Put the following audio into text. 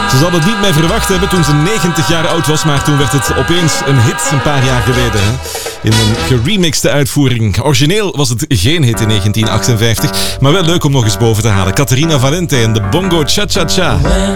Ze zal het niet meer verwacht hebben toen ze 90 jaar oud was, maar toen werd het opeens een hit een paar jaar geleden. Hè? In een geremixte uitvoering. Origineel was het geen hit in 1958, maar wel leuk om nog eens boven te halen. Caterina Valente en de Bongo Cha Cha Cha.